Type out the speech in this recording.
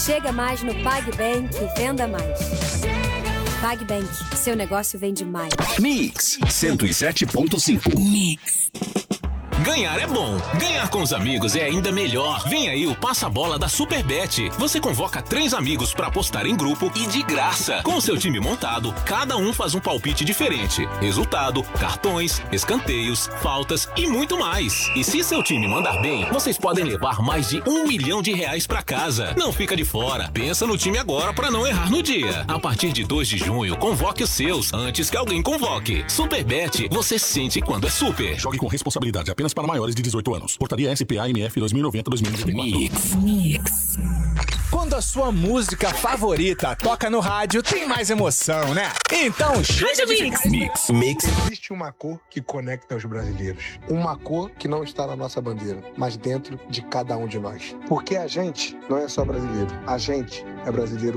Chega mais no PagBank e venda mais. PagBank, seu negócio vende mais. Mix 107.5. Mix. Ganhar é bom, ganhar com os amigos é ainda melhor. Vem aí o Passa-Bola da Superbet. Você convoca 3 amigos para apostar em grupo e de graça. Com o seu time montado, cada um faz um palpite diferente. Resultado, cartões, escanteios, faltas e muito mais. E se seu time mandar bem, vocês podem levar mais de R$1 milhão para casa. Não fica de fora. Pensa no time agora para não errar no dia. A partir de 2 de junho, convoque os seus antes que alguém convoque. Superbet, você sente quando é super. Jogue com responsabilidade apenas para maiores de 18 anos. Portaria SPA-MF 2090-2094. Mix. Quando a sua música favorita toca no rádio, tem mais emoção, né? Então chega de Mix. Existe uma cor que conecta os brasileiros. Uma cor que não está na nossa bandeira, mas dentro de cada um de nós. Porque a gente não é só brasileiro. A gente é brasileiro